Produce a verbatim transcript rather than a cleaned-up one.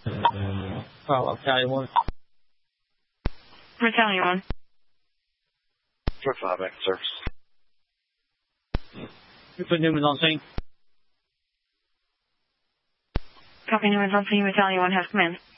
Oh, Battalion one. Battalion one. Truck five back to service. You put Newman's on scene. Copy, Newman's on scene. Battalion one has command.